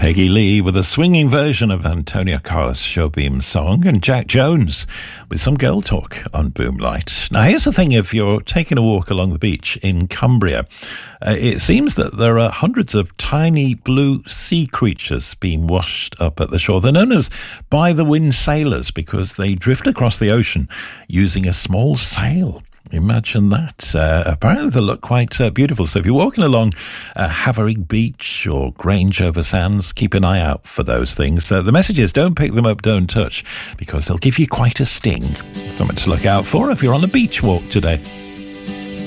Peggy Lee with a swinging version of Antonio Carlos Jobim's song, and Jack Jones with some girl talk on Boomlight. Now, here's the thing: if you're taking a walk along the beach in Cumbria, it seems that there are hundreds of tiny blue sea creatures being washed up at the shore. They're known as by-the-wind sailors because they drift across the ocean using a small sail. Imagine that. Apparently they look quite beautiful. So if you're walking along Havering Beach or Grange over Sands, keep an eye out for those things. The message is don't pick them up, don't touch, because they'll give you quite a sting. Something to look out for if you're on a beach walk today.